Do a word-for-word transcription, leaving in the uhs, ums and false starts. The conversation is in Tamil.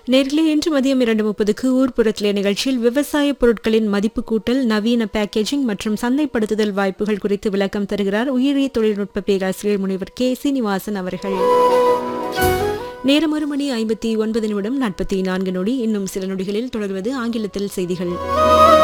நேர்களே இன்று மதியம் இரண்டு முப்பதுக்கு ஊர்ப்புறத்திலே நிகழ்ச்சியில் விவசாய பொருட்களின் மதிப்பு கூட்டல், நவீன பேக்கேஜிங் மற்றும் சந்தைப்படுத்துதல் வாய்ப்புகள் குறித்து விளக்கம் தருகிறார் உயிரி தொழில்நுட்ப பேராசிரியர் முனைவர் கே சீனிவாசன் அவர்கள். நேரம் ஒரு மணி ஐம்பத்தி ஒன்பது நிமிடம் நாற்பத்தி நான்கு நொடி. இன்னும் சில நொடிகளில் தொடர்வது ஆங்கிலத்தில் செய்திகள்.